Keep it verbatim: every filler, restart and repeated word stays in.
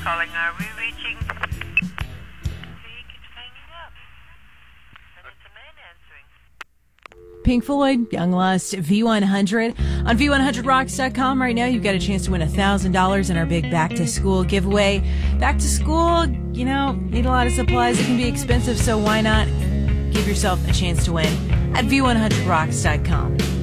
calling. Are we reaching? He keeps hanging up. And it's a man answering. Pink Floyd, Young Lust, V one hundred. On V one hundred rocks dot com right now, you've got a chance to win one thousand dollars in our big back-to-school giveaway. Back to school, you know, need a lot of supplies. It can be expensive, so why not give yourself a chance to win at V one hundred rocks dot com.